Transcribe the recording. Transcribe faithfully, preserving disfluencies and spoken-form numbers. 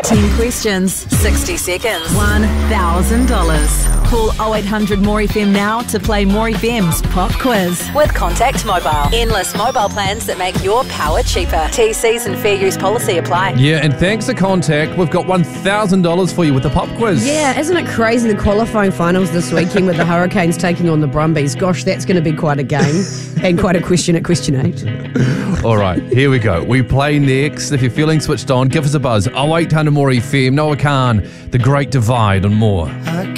ten questions, sixty seconds, one thousand dollars. Call oh eight hundred more F M now to play More F M's Pop Quiz. With Contact Mobile. Endless mobile plans that make your power cheaper. T Cs and fair use policy apply. Yeah, and thanks to Contact, we've got one thousand dollars for you with the Pop Quiz. Yeah, isn't it crazy, the qualifying finals this weekend with the Hurricanes taking on the Brumbies? Gosh, that's going to be quite a game and quite a question at question eight. All right, here we go. We play next. If you're feeling switched on, give us a buzz. oh eight hundred more F M, Noah Khan, The Great Divide and more.